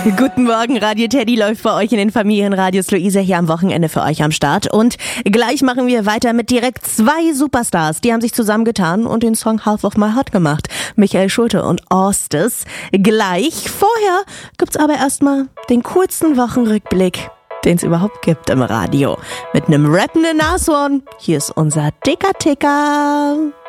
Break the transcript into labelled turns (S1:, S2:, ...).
S1: Guten Morgen, Radio Teddy läuft bei euch in den Familienradios. Luisa hier am Wochenende für euch am Start. Und gleich machen wir weiter mit direkt 2 Superstars. Die haben sich zusammengetan und den Song Half of My Heart gemacht. Michael Schulte und Orstes. Gleich. Vorher gibt's aber erstmal den coolsten Wochenrückblick, den es überhaupt gibt im Radio. Mit einem rappenden Nashorn. Hier ist unser Dicker Ticker.